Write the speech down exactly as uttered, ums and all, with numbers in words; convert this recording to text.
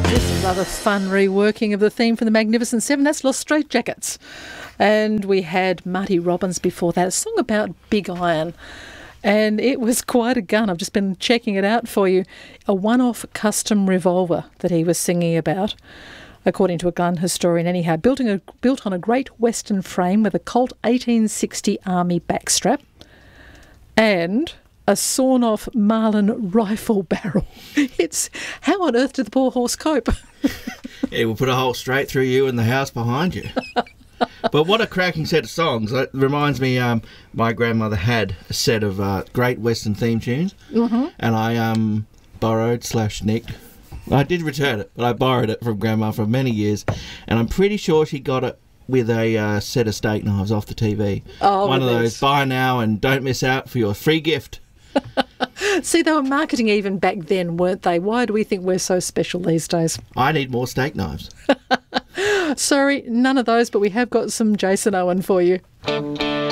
Another fun reworking of the theme from the Magnificent Seven. That's Lost Straitjackets. And we had Marty Robbins before that, a song about Big Iron. And it was quite a gun. I've just been checking it out for you. A one-off custom revolver that he was singing about, according to a gun historian anyhow. Built, a, built on a Great Western frame with a Colt eighteen sixty Army backstrap. And a sawn-off Marlin rifle barrel. It's how on earth did the poor horse cope? It will put a hole straight through you and the house behind you. But what a cracking set of songs. It reminds me, um, my grandmother had a set of uh, Great Western theme tunes, mm-hmm. and I um, borrowed slash nicked. I did return it, but I borrowed it from Grandma for many years, and I'm pretty sure she got it with a uh, set of steak knives off the T V. Oh, One of those, buy now and don't miss out for your free gift. See, they were marketing even back then, weren't they? Why do we think we're so special these days? I need more steak knives. Sorry, none of those, but we have got some Jason Owen for you.